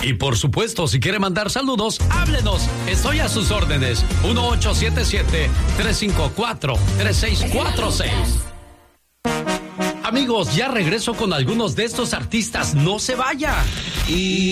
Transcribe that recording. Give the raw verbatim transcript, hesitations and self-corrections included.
Y por supuesto, si quiere mandar saludos, háblenos. Estoy a sus órdenes. uno ocho siete siete, tres cinco cuatro, tres seis cuatro seis. Amigos, ya regreso con algunos de estos artistas. No se vaya. Y